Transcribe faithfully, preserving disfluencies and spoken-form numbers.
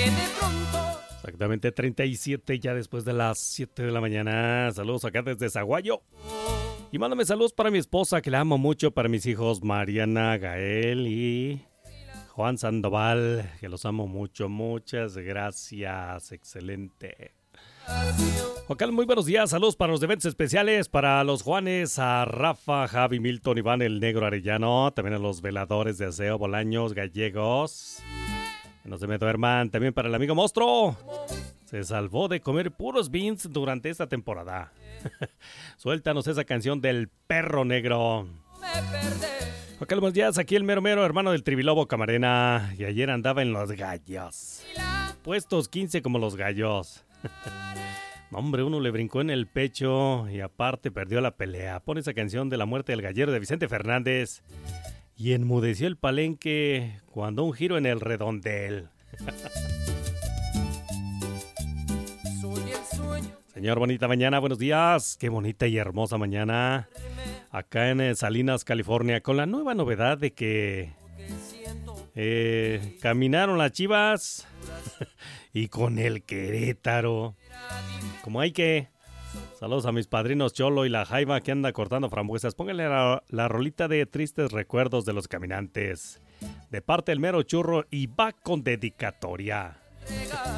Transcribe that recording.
Exactamente treinta y siete ya después de las siete de la mañana. Saludos acá desde Zaguayo. Y mándame saludos para mi esposa, que la amo mucho, para mis hijos Mariana, Gael y Juan Sandoval, que los amo mucho. Muchas gracias, excelente. Juan, muy buenos días, saludos para los eventos especiales, para los Juanes, a Rafa, Javi, Milton, Iván, el Negro Arellano, también a los veladores de Aseo, Bolaños, Gallegos, que no se me duerman, también para el amigo Monstruo, se salvó de comer puros beans durante esta temporada. Suéltanos esa canción del Perro Negro. Juan, buenos días, aquí el mero mero, hermano del Tribilobo Camarena, y ayer andaba en los gallos, puestos quince como los gallos. Hombre, uno le brincó en el pecho y aparte perdió la pelea. Pone esa canción de la muerte del gallero de Vicente Fernández y enmudeció el palenque cuando un giro en el redondel. Señor, bonita mañana, buenos días. Qué bonita y hermosa mañana acá en Salinas, California, con la nueva novedad de que eh, caminaron las Chivas y con el Querétaro. Como hay que. Saludos a mis padrinos Cholo y la Jaiba que anda cortando frambuesas. Pónganle la, la rolita de Tristes Recuerdos de los Caminantes. De parte del Mero Churro y va con dedicatoria.